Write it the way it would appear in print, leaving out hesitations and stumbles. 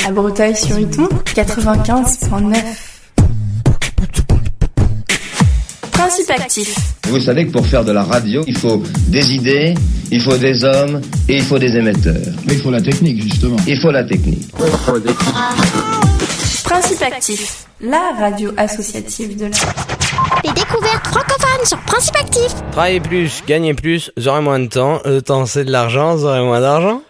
À Breteuil-sur-Iton, 95.9. Principe actif. Vous savez que pour faire de la radio, il faut des idées, il faut des hommes et il faut des émetteurs. Mais il faut la technique, justement. Il faut la technique. Principe actif, la radio associative de la... Les découvertes francophones sur Principe actif. Travailler plus, gagner plus, j'aurai moins de temps. Le temps c'est de l'argent, j'aurai moins d'argent.